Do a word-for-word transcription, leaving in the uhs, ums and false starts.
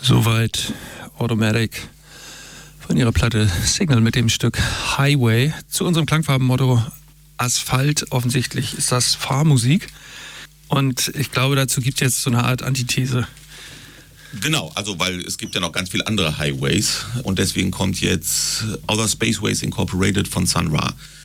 Soweit Automatic von ihrer Platte Signal mit dem Stück Highway. Zu unserem Klangfarbenmotto Asphalt. Offensichtlich ist das Fahrmusik. Und ich glaube, dazu gibt es jetzt so eine Art Antithese. Genau, also weil es gibt ja noch ganz viele andere Highways und deswegen kommt jetzt Outer Spaceways Incorporated von Sun Ra.